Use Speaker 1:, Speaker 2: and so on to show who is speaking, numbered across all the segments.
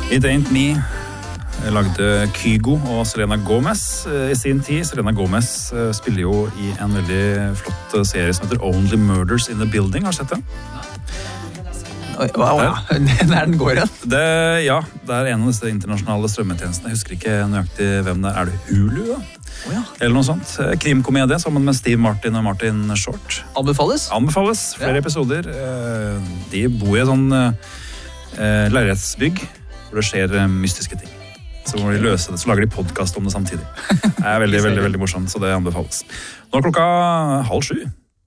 Speaker 1: It Ain't Me lagde Kygo og Selena Gomez I sin tid. Selena Gomez spiller jo I en veldig flott serie som heter Only Murders in the Building. Har du sett den?
Speaker 2: Wow, der den går igjen.
Speaker 1: Det en av disse internasjonale strømmetjenestene. Jeg husker ikke nøyaktig hvem det det Hulu da? Eller noe sånt. Krimkomedie sammen med Steve Martin og Martin Short.
Speaker 2: Anbefales?
Speaker 1: Anbefales. Flere episoder. De bor I et sånn leilighetsbygg hvor det skjer mystiske ting. Så må de løse det, så lager de podcast om det samtidig. Det veldig, veldig, veldig morsomt, så det anbefales. Nå klokka 6:30.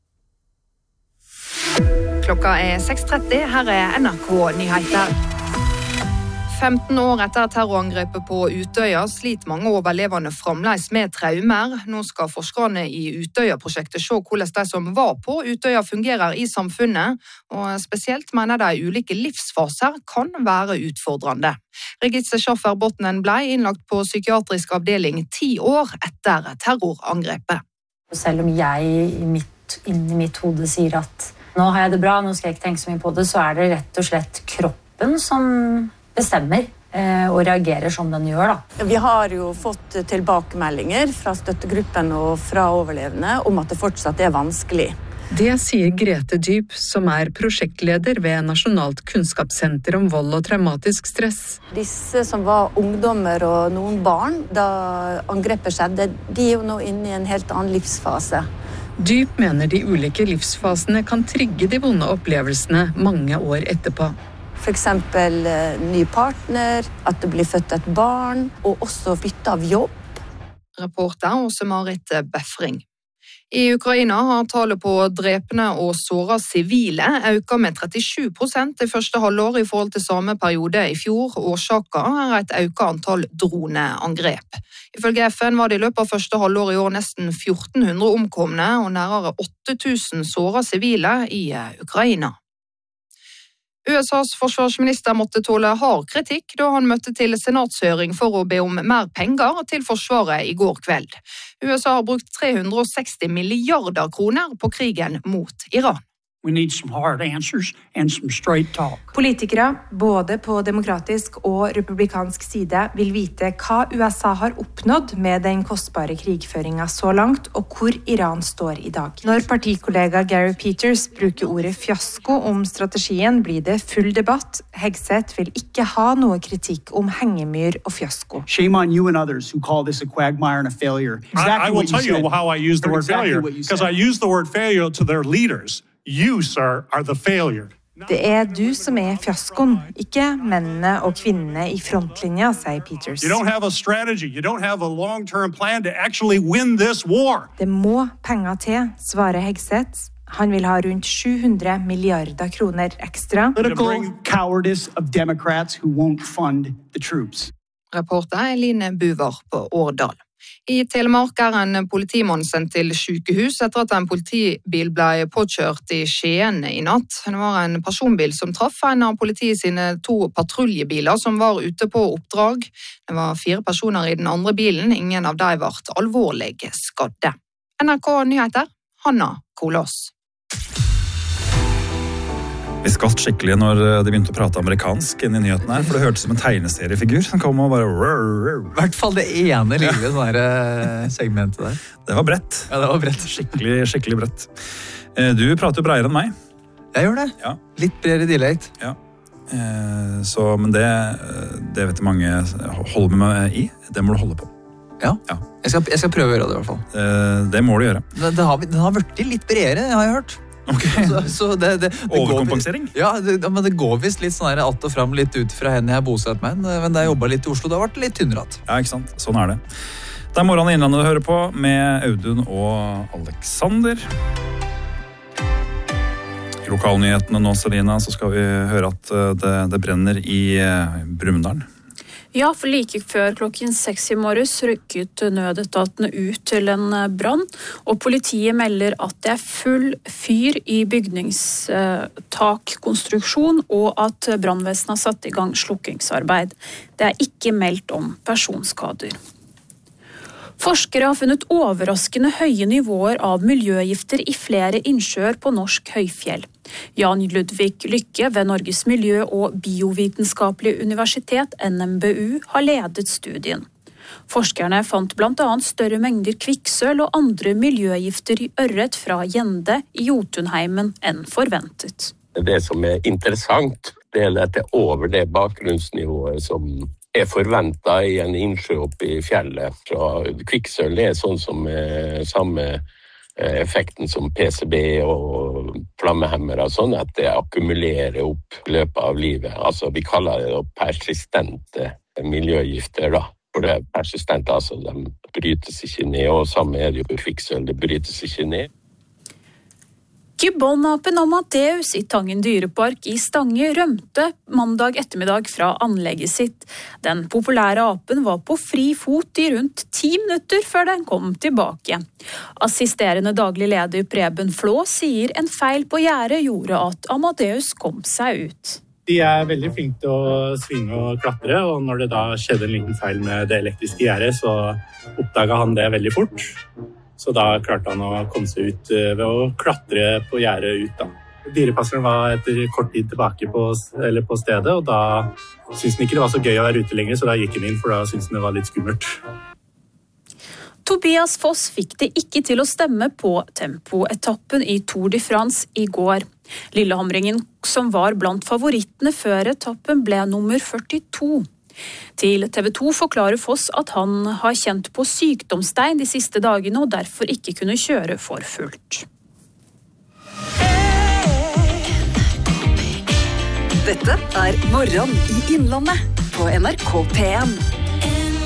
Speaker 3: Klokka 6:30, her NRK Nyheter. 15 år etter terrorangrepet på Utøya sliter mange overlevende fremdeles med traumer. Nå skal forskerne I Utøya-prosjektet se hvordan de som var på Utøya fungerer I samfunnet, og spesielt mener de ulike livsfaser kan være utfordrende. Regitze Schaffer-Botnen ble innlagt på psykiatrisk avdeling 10 år etter terrorangrepet.
Speaker 4: Selv om jeg inni mitt hode sier at nå har jeg det bra, nå skal jeg ikke tenke så mye på det, så det rett og slett kroppen som bestemmer og reagerer som den gjør da.
Speaker 5: Vi har jo fått tilbakemeldinger fra støttegruppen og fra overlevende om at det fortsatt vanskelig.
Speaker 6: Det sier Grete Dyb, som prosjektleder ved Nasjonalt kunnskapssenter om vold og traumatisk stress.
Speaker 5: Disse som var ungdommer og noen barn da angrepet skjedde, de jo nå inne I en helt annen livsfase.
Speaker 6: Dyb mener de ulike livsfasene kan trigge de vonde opplevelsene mange år etterpå.
Speaker 5: For eksempel ny partner, at det blir født et barn, og også bytte av jobb.
Speaker 3: Reporter Åse-Marit Befring. I Ukraina har tallet på drepne og såra sivile økt med 37% I første halvår I forhold til samme periode I fjor. Årsaken et økt antall droneangrep. Ifølge FN var det I løpet av første halvår I år nesten 1400 omkomne og nærmere 8000 såra sivile I Ukraina. USAs forsvarsminister måtte tåle hard kritikk da han møtte til senatshøring for å be om mer penger til forsvaret I går kveld. USA har brukt 360 milliarder kroner på krigen mot Iran.
Speaker 7: We need some hard answers and some straight talk.
Speaker 8: Politikere, både på demokratisk og republikansk side, vil vite hva USA har oppnådd med den kostbare krigføringen så langt, og hvor Iran står I dag. Når partikollega Gary Peters bruker ordet fiasko om strategien, blir det full debatt. Hegseth vil ikke ha noe kritikk om hengemyr og fiasko.
Speaker 7: Shame on you and others who call this a quagmire and a failure.
Speaker 9: I will tell you how I use the word failure, because I use the word failure to their leaders. You, sir, are the failure.
Speaker 8: Det du som fiaskoen, ikke mennene og kvinnene I frontlinja, sier Peters.
Speaker 9: You don't have a strategy. You don't have a long-term plan to actually win this war.
Speaker 8: Det må penger til, svarer Hegseth. Han vil ha rundt 700 milliarder kroner ekstra.
Speaker 7: Political cowardice of Democrats who won't fund the troops.
Speaker 3: Reporter Eline Buvar på Årdal. I Telemark en politimann sendt til sykehus etter at en politibil ble påkjørt I Skien I natt. Det var en personbil som traff en av politiet sine 2 patruljebiler som var ute på oppdrag. Det var 4 personer I den andre bilen, ingen av dem ble alvorlig skadde. NRK Nyheter, Hanna Kolås.
Speaker 1: Vi skvatt skikkelig når de begynte å prate amerikansk inn I nyhetene her, for det hørtes som en tegneseriefigur som kom og bare...
Speaker 2: I hvert fall det ene lille sånne segmentet der.
Speaker 1: Det var bredt.
Speaker 2: Ja, det var bredt.
Speaker 1: Skikkelig bredt. Du prater jo breiere enn meg.
Speaker 2: Jeg gjør det.
Speaker 1: Ja.
Speaker 2: Litt bredere dialekt.
Speaker 1: Ja. Men det vet jeg mange holder med meg I. Det må du holde på.
Speaker 2: Ja. Jeg skal prøve å gjøre det I hvert fall.
Speaker 1: Det må du gjøre.
Speaker 2: Den har vært litt bredere, har jeg hørt.
Speaker 1: Okay.
Speaker 2: Så det
Speaker 1: overkompensering?
Speaker 2: Men det går vist litt sånn her alt og frem litt ut fra henne jeg bosatt meg, men da jeg jobbet litt I Oslo, da var det litt tynnere.
Speaker 1: Ja, ikke sant? Sånn det. Det Morgen I Innlandet du hører på med Audun og Alexander. I lokalnyhetene nå, Selina, så skal vi høre at det brenner I Brumunddal.
Speaker 10: Ja, for like før klokken 6 I morges rykket nødetatene ut til en brann, og politiet melder at det full fyr I bygningstakkonstruksjon, og at brannvesenet har satt I gang slukkingsarbeid. Det ikke meldt om personskader. Forskere har funnet overraskende høye nivåer av miljøgifter i flere innsjøer på norsk høyfjell. Jan Ludvig Lykke ved Norges miljø- og biovitenskapelige universitet, NMBU, har ledet studien. Forskerne fant blant annet større mengder kvikksølv og andre miljøgifter i ørret fra Gjende i Jotunheimen enn forventet.
Speaker 11: Det som er interessant, det er dette over det bakgrunnsnivået som er forventet i en innsjø oppe i fjellet. Så kvikksølv er sånn som samme effekten som PCB og flammehemmere, sånn at det akkumulerer opp i løpet av livet. Altså vi kaller det persistente miljøgifter da. For det er persistente, altså de brytes ikke ned, og samme er det jo kvikksølv, det brytes ikke ned.
Speaker 10: Gibbonapen Amadeus i Tangen dyrepark i Stange rømte mandag ettermiddag fra anlegget sitt. Den populære apen var på fri fot i rundt 10 minutter før den kom tilbake. Assisterende daglig leder Preben Flå sier en feil på gjerdet gjorde at Amadeus kom seg ut.
Speaker 12: De er veldig flinke til å svinge og klatre, og når det da skjedde en liten feil med det elektriske gjerdet, så oppdaget han det veldig fort. Så da klarte han å komme seg ut ved å klatre på gjerdet ut da. Dyrepasseren var etter kort tid tilbake på stedet, og da syntes han ikke det var så gøy å være ute lenger, så da gikk han inn, for da syntes han det var litt skummelt.
Speaker 10: Tobias Foss fikk det ikke til å stemme på tempoetappen i Tour de France i går. Lillehamringen, som var blant favorittene før etappen, ble nummer 42. Til TV 2 forklarer Foss at han har kjent på sykdomstegn de siste dagene og derfor ikke kunne kjøre for fullt.
Speaker 13: Dette er Morgen i Innlandet på NRK P1.